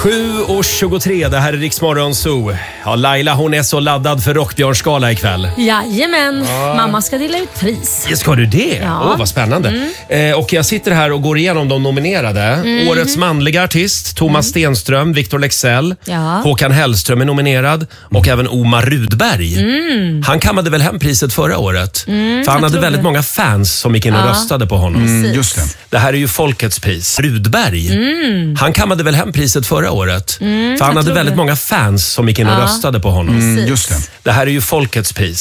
7:23, det här är Rix Morgon Zoo. Ja, Laila, hon är så laddad för Rockbjörnsgala ikväll. Jajamän, mamma ska dela ut pris. Ska du det? Ja. Vad spännande. Och jag sitter här och går igenom de nominerade. Årets manliga artist, Thomas Stenström, Victor Leksell, Håkan Hellström är nominerad och även Omar Rudberg. Han kammade väl hem priset förra året? För han hade väldigt många fans som gick in och röstade på honom. Just det. Det här är ju folkets pris. Rudberg, han kammade väl hem priset förra året? För han hade väldigt många fans som gick in och röstade på honom. Just det. Det här är ju folkets pris.